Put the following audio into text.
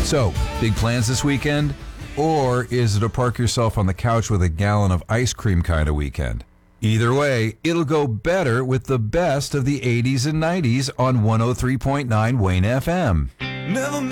So, big plans this weekend? Or is it a park yourself on the couch with a gallon of ice cream kind of weekend? Either way, it'll go better with the best of the 80s and 90s on 103.9 Wayne FM. Never